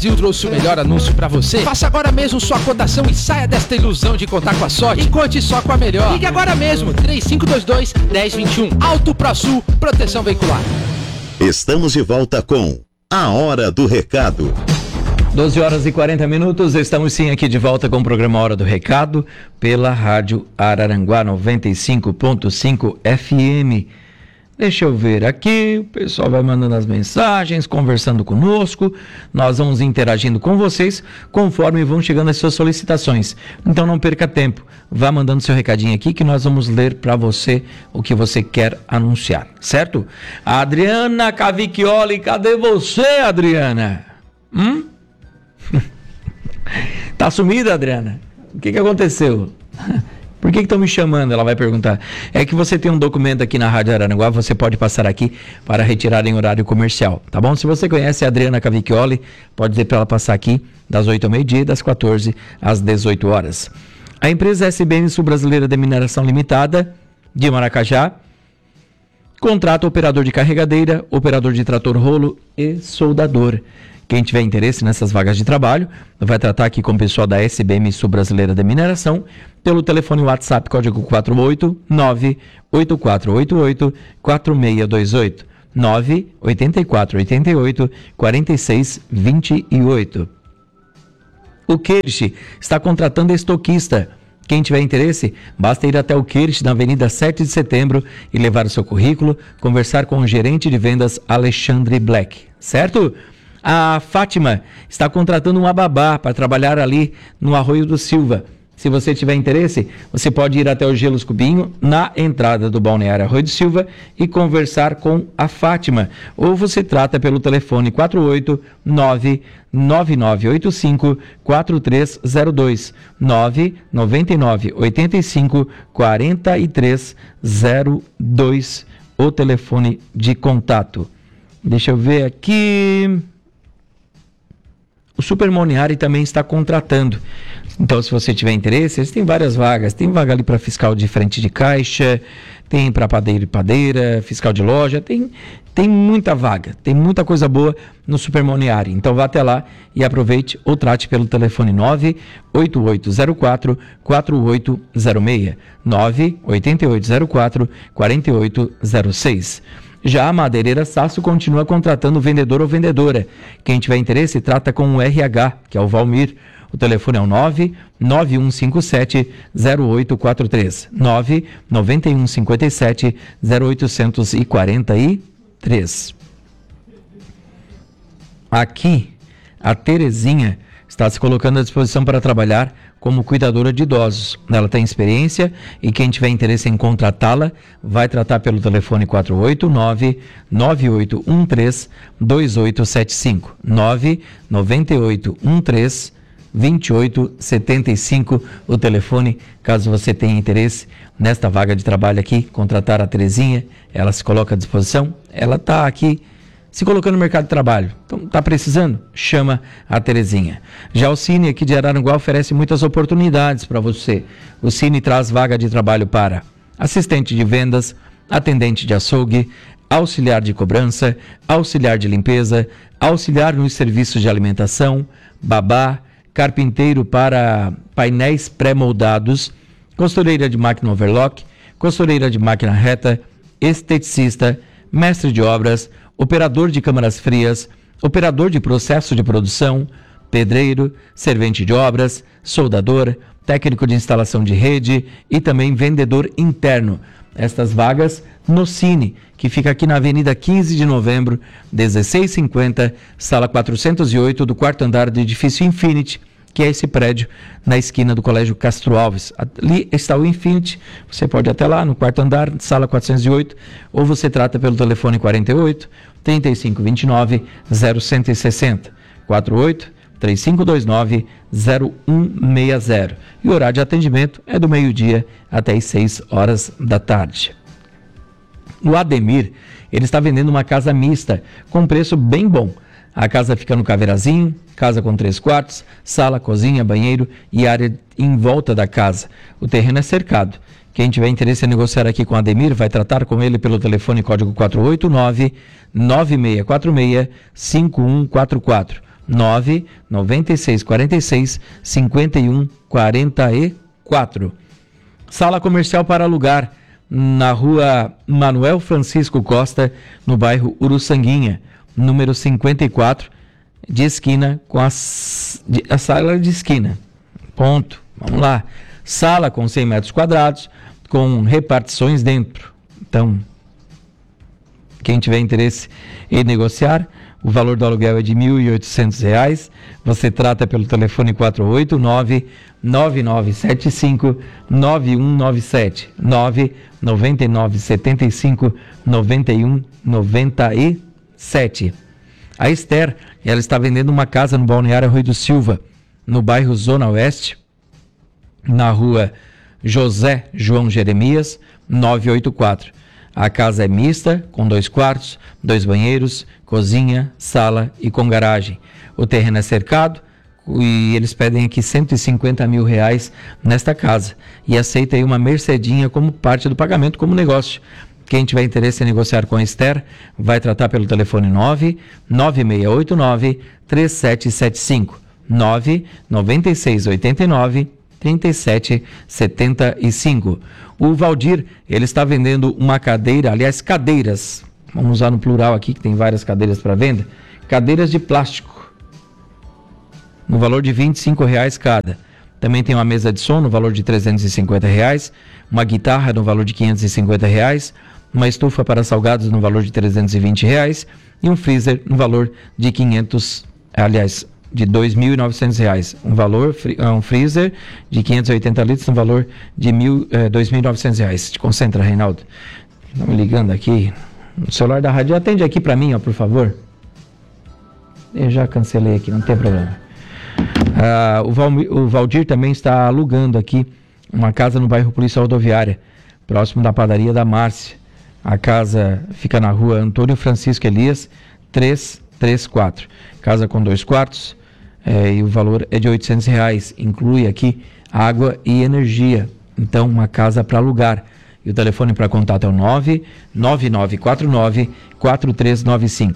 Brasil trouxe o melhor anúncio pra você. Faça agora mesmo sua cotação e saia desta ilusão de contar com a sorte. E conte só com a melhor. Ligue agora mesmo, 3522-1021. Auto ProSul, proteção veicular. Estamos de volta com A Hora do Recado. 12 horas e 40 minutos, estamos sim aqui de volta com o programa Hora do Recado, pela Rádio Araranguá 95.5 FM. Deixa eu ver aqui, o pessoal vai mandando as mensagens, conversando conosco, nós vamos interagindo com vocês conforme vão chegando as suas solicitações. Então não perca tempo, vá mandando seu recadinho aqui que nós vamos ler para você o que você quer anunciar, certo? Adriana Cavicchioli, cadê você, Adriana? Tá sumida, Adriana? O que aconteceu? Por que estão me chamando? Ela vai perguntar. É que você tem um documento aqui na Rádio Araranguá, você pode passar aqui para retirar em horário comercial, tá bom? Se você conhece a Adriana Cavicchioli, pode dizer para ela passar aqui das 8 ao meio-dia, das 14 às 18 horas. A empresa SBM Sul Brasileira de Mineração Limitada, de Maracajá, contrata operador de carregadeira, operador de trator rolo e soldador. Quem tiver interesse nessas vagas de trabalho, vai tratar aqui com o pessoal da SBM Sul Brasileira de Mineração, pelo telefone WhatsApp, código 489-8488-4628, 98488-4628. O Kirsch está contratando estoquista. Quem tiver interesse, basta ir até o Kirsch na Avenida 7 de Setembro e levar o seu currículo, conversar com o gerente de vendas Alexandre Black, certo? A Fátima está contratando uma babá para trabalhar ali no Arroio do Silva. Se você tiver interesse, você pode ir até o Gelos Cubinho, na entrada do Balneário Arroio do Silva, e conversar com a Fátima. Ou você trata pelo telefone 489-9985-4302, 999-85-4302, o telefone de contato. Deixa eu ver aqui. O Super Moniari também está contratando. Então, se você tiver interesse, eles têm várias vagas. Tem vaga ali para fiscal de frente de caixa, tem para padeiro e padeira, fiscal de loja, tem muita vaga, tem muita coisa boa no Super Moniari. Então, vá até lá e aproveite ou trate pelo telefone 98804-4806, 98804-4806. Já a Madeireira Sasso continua contratando vendedor ou vendedora. Quem tiver interesse, trata com o RH, que é o Valmir. O telefone é o 99157-0843, 99157-0843. Aqui, a Terezinha está se colocando à disposição para trabalhar como cuidadora de idosos. Ela tem experiência e quem tiver interesse em contratá-la, vai tratar pelo telefone 489-9813-2875, 99813-2875, o telefone, caso você tenha interesse nesta vaga de trabalho aqui, contratar a Terezinha, ela se coloca à disposição, ela está aqui se colocando no mercado de trabalho. Então, está precisando? Chama a Terezinha. Já o Cine aqui de Araranguá oferece muitas oportunidades para você. O Cine traz vaga de trabalho para assistente de vendas, atendente de açougue, auxiliar de cobrança, auxiliar de limpeza, auxiliar nos serviços de alimentação, babá, carpinteiro para painéis pré-moldados, costureira de máquina overlock, costureira de máquina reta, esteticista, mestre de obras, operador de câmaras frias, operador de processo de produção, pedreiro, servente de obras, soldador, técnico de instalação de rede e também vendedor interno. Estas vagas no Cine, que fica aqui na Avenida 15 de Novembro, 1650, sala 408 do quarto andar do edifício Infinity, que é esse prédio na esquina do Colégio Castro Alves. Ali está o Infinity, você pode ir até lá no quarto andar, sala 408, ou você trata pelo telefone 48 3529 0160, 48 3529 0160. E o horário de atendimento é do meio-dia até as 6 horas da tarde. O Ademir, ele está vendendo uma casa mista com preço bem bom. A casa fica no Caveirazinho, casa com 3 quartos, sala, cozinha, banheiro e área em volta da casa. O terreno é cercado. Quem tiver interesse em negociar aqui com o Ademir, vai tratar com ele pelo telefone código 489-9646-5144, 99646-5144. Sala comercial para alugar na rua Manuel Francisco Costa, no bairro Uruçanguinha, número 54, de esquina com a sala de esquina. Ponto. Vamos lá. Sala com 100 metros quadrados, com repartições dentro. Então, quem tiver interesse em negociar, o valor do aluguel é de R$ 1.800. Você trata pelo telefone 489-9975-9197, 99975-9197. A Esther, ela está vendendo uma casa no Balneário Arroio do Silva, no bairro Zona Oeste, na rua José João Jeremias, 984. A casa é mista, com 2 quartos, 2 banheiros, cozinha, sala e com garagem. O terreno é cercado e eles pedem aqui R$150 mil nesta casa. E aceita aí uma mercedinha como parte do pagamento, como negócio. Quem tiver interesse em negociar com a Esther, vai tratar pelo telefone 99689-3775, 99689-3775. O Valdir, ele está vendendo uma cadeira, aliás, cadeiras, vamos usar no plural aqui, que tem várias cadeiras para venda, cadeiras de plástico, no valor de R$25 cada. Também tem uma mesa de som no valor de R$350, uma guitarra no valor de R$550, uma estufa para salgados no valor de R$320 e um freezer no valor de de R$2.900. Um freezer de 580 litros no valor de R$2.900. Te concentra, Reinaldo. Estão me ligando aqui. O celular da rádio, atende aqui para mim, ó, por favor. Eu já cancelei aqui, não tem problema. O Valdir também está alugando aqui uma casa no bairro Polícia Rodoviária, próximo da padaria da Márcia. A casa fica na rua Antônio Francisco Elias, 334. Casa com 2 quartos, e o valor é de R$800. Inclui aqui água e energia. Então, uma casa para alugar. E o telefone para contato é o 99949-4395,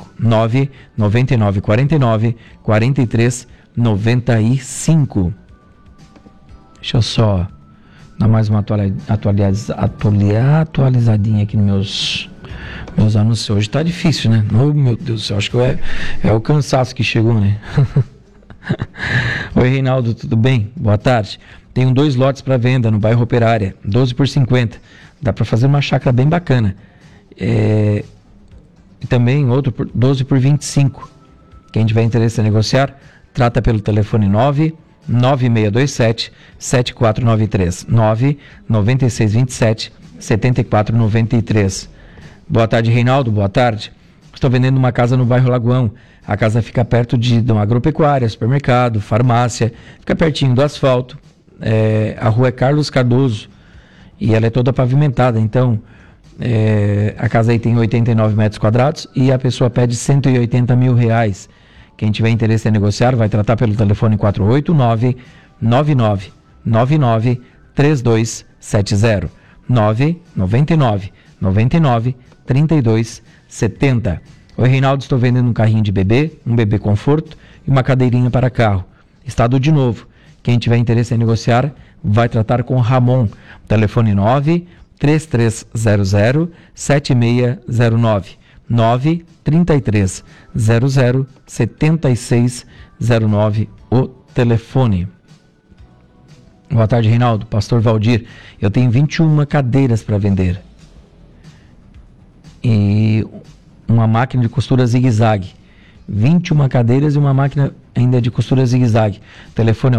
99949-4395. Deixa eu só dar mais uma atualizadinha aqui nos meus anúncios. Hoje tá difícil, né? Oh, meu Deus do céu, acho que é o cansaço que chegou, né? Oi, Reinaldo, tudo bem? Boa tarde. Tenho 2 lotes para venda no bairro Operária, 12 por 50. Dá para fazer uma chácara bem bacana. E também outro por 12 por 25. Quem tiver interesse em negociar, trata pelo telefone 99627-7493, 99627-7493. Boa tarde, Reinaldo, boa tarde. Estou vendendo uma casa no bairro Lagoão. A casa fica perto de uma agropecuária, supermercado, farmácia, fica pertinho do asfalto. A rua é Carlos Cardoso e ela é toda pavimentada. Então, a casa aí tem 89 metros quadrados e a pessoa pede R$180 mil. Quem tiver interesse em negociar, vai tratar pelo telefone 489-9999-3270, 999-99-3270. Oi, Reinaldo, estou vendendo um carrinho de bebê, um bebê conforto e uma cadeirinha para carro. Estado de novo. Quem tiver interesse em negociar, vai tratar com Ramon. Telefone 93300-7609, 93300-7609, o telefone. Boa tarde, Reinaldo. Pastor Valdir, eu tenho 21 cadeiras para vender e uma máquina de costura zigue-zague. 21 cadeiras e uma máquina ainda de costura zigue-zague. O telefone é o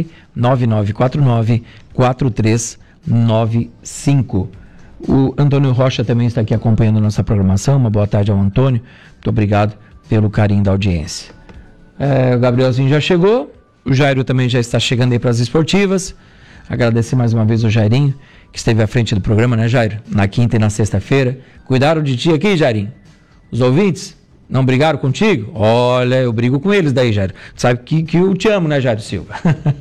99949-4395. O Antônio Rocha também está aqui acompanhando a nossa programação. Uma boa tarde ao Antônio. Muito obrigado pelo carinho da audiência. O Gabrielzinho já chegou. O Jairo também já está chegando aí para as esportivas. Agradecer mais uma vez o Jairinho, que esteve à frente do programa, né, Jairo? Na quinta e na sexta-feira. Cuidaram de ti aqui, Jairinho? Os ouvintes não brigaram contigo? Olha, eu brigo com eles daí, Jairo. Sabe que eu te amo, né, Jairo Silva?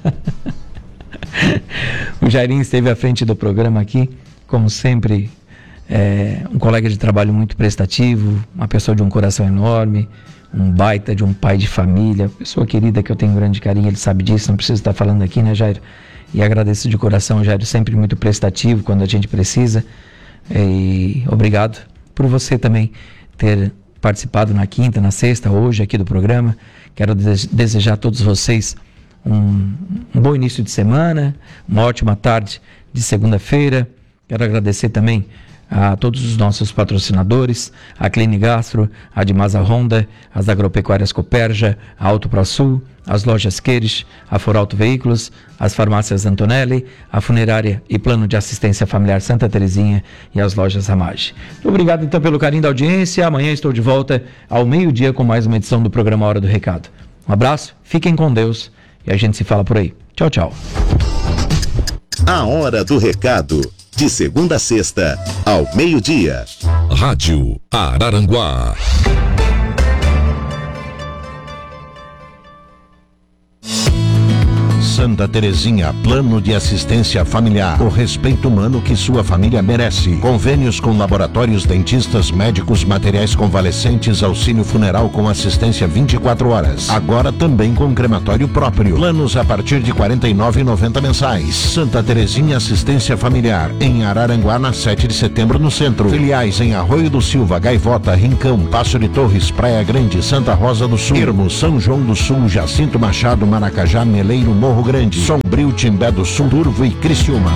O Jairinho esteve à frente do programa aqui, como sempre, um colega de trabalho muito prestativo, uma pessoa de um coração enorme, um baita de um pai de família, pessoa querida que eu tenho um grande carinho, ele sabe disso, não preciso estar falando aqui, né, Jairo? E agradeço de coração, Jairo, sempre muito prestativo quando a gente precisa. E obrigado por você também ter participado na quinta, na sexta, hoje aqui do programa. Quero desejar a todos vocês um bom início de semana, uma ótima tarde de segunda-feira. Quero agradecer também a todos os nossos patrocinadores, a Cline Gastro, a Dimasa Honda, as Agropecuárias Cooperja, a Auto ProSul, as lojas Queires, a Forauto Veículos, as farmácias Antonelli, a Funerária e Plano de Assistência Familiar Santa Terezinha e as lojas Ramage. Obrigado então pelo carinho da audiência. Amanhã estou de volta ao meio-dia com mais uma edição do programa Hora do Recado. Um abraço, fiquem com Deus e a gente se fala por aí. Tchau, tchau. A Hora do Recado, de segunda a sexta, ao meio-dia. Rádio Araranguá. Santa Terezinha, Plano de Assistência Familiar. O respeito humano que sua família merece. Convênios com laboratórios, dentistas, médicos, materiais convalescentes, auxílio funeral com assistência 24 horas. Agora também com crematório próprio. Planos a partir de R$ 49,90 mensais. Santa Terezinha Assistência Familiar. Em Araranguá, na 7 de setembro, no centro. Filiais em Arroio do Silva, Gaivota, Rincão, Passo de Torres, Praia Grande, Santa Rosa do Sul, Ermo, São João do Sul, Jacinto Machado, Maracajá, Meleiro, Morro Grande, Sombrio, Timbé do Sul, Turvo e Criciúma.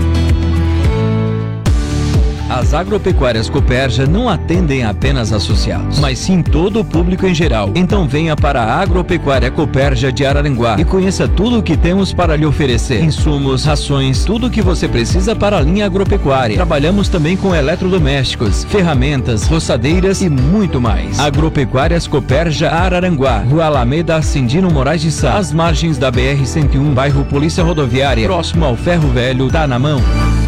As agropecuárias Cooperja não atendem apenas associados, mas sim todo o público em geral. Então venha para a Agropecuária Cooperja de Araranguá e conheça tudo o que temos para lhe oferecer. Insumos, rações, tudo o que você precisa para a linha agropecuária. Trabalhamos também com eletrodomésticos, ferramentas, roçadeiras e muito mais. Agropecuárias Cooperja Araranguá, Rua Alameda Cindino Moraes de Sá, às margens da BR-101, bairro Polícia Rodoviária, próximo ao Ferro Velho, tá na mão.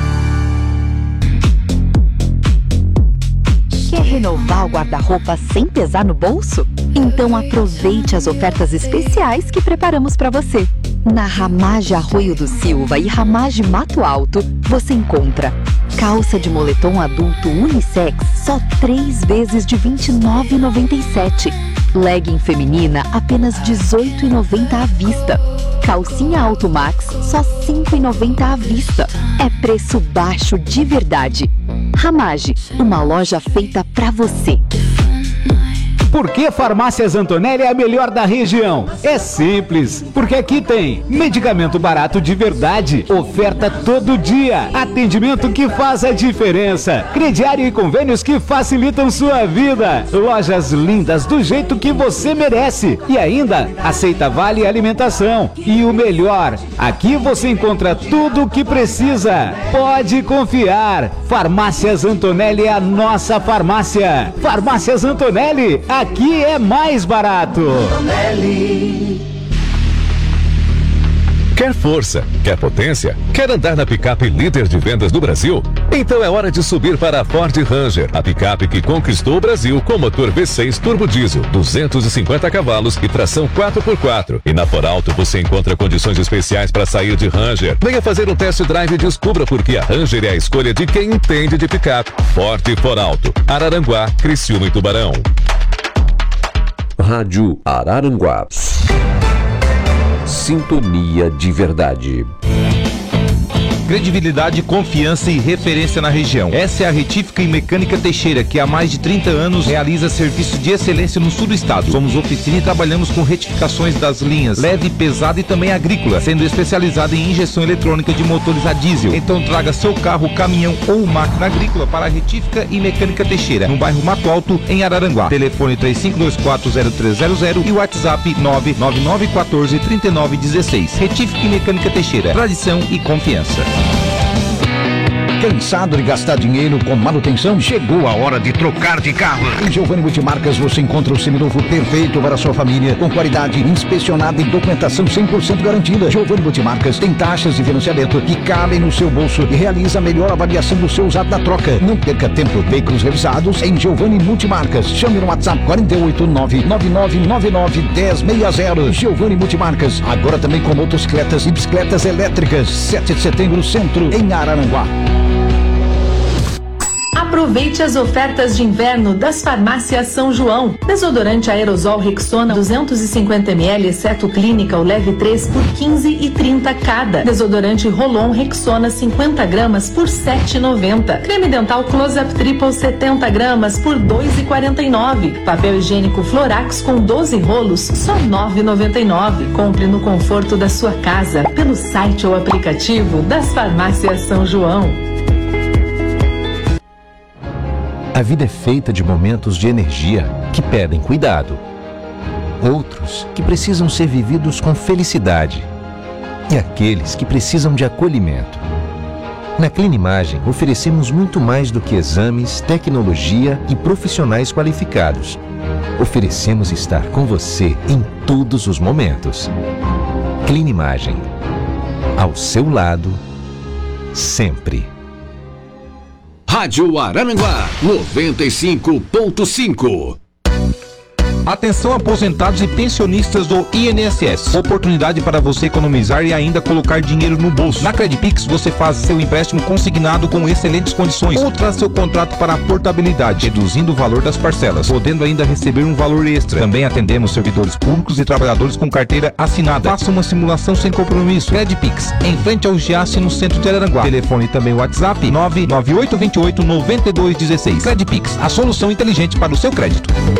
Quer renovar o guarda-roupa sem pesar no bolso? Então aproveite as ofertas especiais que preparamos para você. Na Ramage Arroio do Silva e Ramage Mato Alto, você encontra calça de moletom adulto unissex só 3 vezes de R$ 29,97. Legging feminina apenas R$ 18,90 à vista. Calcinha Alto Max só R$ 5,90 à vista. É preço baixo de verdade. Ramage, uma loja feita pra você. Por que Farmácias Antonelli é a melhor da região? É simples, porque aqui tem medicamento barato de verdade, oferta todo dia, atendimento que faz a diferença, crediário e convênios que facilitam sua vida, lojas lindas do jeito que você merece e ainda aceita vale alimentação. E o melhor, aqui você encontra tudo o que precisa. Pode confiar, Farmácias Antonelli é a nossa farmácia. Farmácias Antonelli, aqui é mais barato. Quer força? Quer potência? Quer andar na picape líder de vendas do Brasil? Então é hora de subir para a Ford Ranger, a picape que conquistou o Brasil com motor V6 turbo diesel, 250 cavalos e tração 4x4. E na Forauto você encontra condições especiais para sair de Ranger. Venha fazer um test drive e descubra por que a Ranger é a escolha de quem entende de picape. Ford Forauto, Araranguá, Criciúma e Tubarão. Rádio Araranguá. Sintonia de verdade. Credibilidade, confiança e referência na região. Essa é a Retífica e Mecânica Teixeira, que há mais de 30 anos realiza serviço de excelência no sul do estado. Somos oficina e trabalhamos com retificações das linhas leve, pesada e também agrícola, sendo especializada em injeção eletrônica de motores a diesel. Então traga seu carro, caminhão ou máquina agrícola para a Retífica e Mecânica Teixeira, no bairro Mato Alto, em Araranguá. Telefone 35240300 e WhatsApp 999143916. Retífica e Mecânica Teixeira, tradição e confiança. Cansado de gastar dinheiro com manutenção? Chegou a hora de trocar de carro. Em Giovanni Multimarcas você encontra o seminovo perfeito para a sua família, com qualidade inspecionada e documentação 100% garantida. Giovanni Multimarcas tem taxas de financiamento que cabem no seu bolso e realiza a melhor avaliação do seu usado da troca. Não perca tempo, veículos revisados em Giovanni Multimarcas. Chame no WhatsApp 48999991060. Giovanni Multimarcas, agora também com motocicletas e bicicletas elétricas. 7 de setembro, centro, em Araranguá. Aproveite as ofertas de inverno das farmácias São João. Desodorante aerosol Rexona 250 ml, exceto Clinical, leve 3 por 15,30 cada. Desodorante Rolon Rexona 50 gramas por 7,90. Creme dental Close-Up Triple 70 gramas por 2,49. Papel higiênico Florax com 12 rolos, só 9,99. Compre no conforto da sua casa, pelo site ou aplicativo das farmácias São João. A vida é feita de momentos de energia que pedem cuidado. Outros que precisam ser vividos com felicidade. E aqueles que precisam de acolhimento. Na Clinimagem, oferecemos muito mais do que exames, tecnologia e profissionais qualificados. Oferecemos estar com você em todos os momentos. Clinimagem. Ao seu lado, sempre. Rádio Araranguá 95.5. Atenção aposentados e pensionistas do INSS. Oportunidade para você economizar e ainda colocar dinheiro no bolso. Na Credipix você faz seu empréstimo consignado com excelentes condições ou traz seu contrato para a portabilidade, reduzindo o valor das parcelas, podendo ainda receber um valor extra. Também atendemos servidores públicos e trabalhadores com carteira assinada. Faça uma simulação sem compromisso. Credipix, em frente ao Giasse, no centro de Araranguá. Telefone também WhatsApp 998289216. Credipix, a solução inteligente para o seu crédito.